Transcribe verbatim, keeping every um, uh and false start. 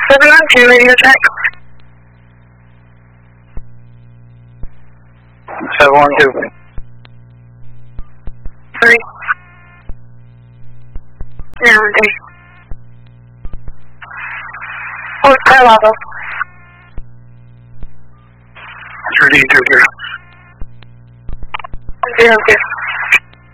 seven one two, radio check. seven one two. Three. Yeah, three. Oh, it's Kyle Lava. three zero zero. Zero, zero.